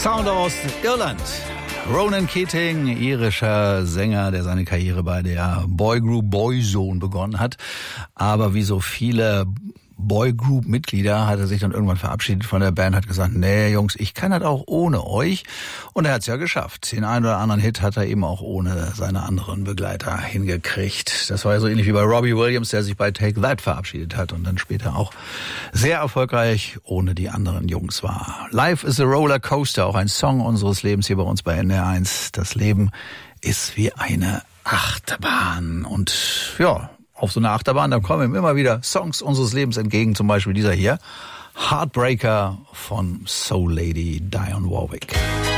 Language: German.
Sound aus Irland. Ronan Keating, irischer Sänger, der seine Karriere bei der Boygroup Boyzone begonnen hat. Aber wie so viele Boygroup-Mitglieder hat er sich dann irgendwann verabschiedet von der Band, hat gesagt, nee Jungs, ich kann das auch ohne euch. Und er hat es ja geschafft. Den einen oder anderen Hit hat er eben auch ohne seine anderen Begleiter hingekriegt. Das war ja so ähnlich wie bei Robbie Williams, der sich bei Take That verabschiedet hat und dann später auch sehr erfolgreich ohne die anderen Jungs war. Life is a Roller Coaster, auch ein Song unseres Lebens hier bei uns bei NDR1. Das Leben ist wie eine Achterbahn. Und ja, auf so einer Achterbahn, da kommen ihm immer wieder Songs unseres Lebens entgegen, zum Beispiel dieser hier, Heartbreaker von Soul Lady Dionne Warwick.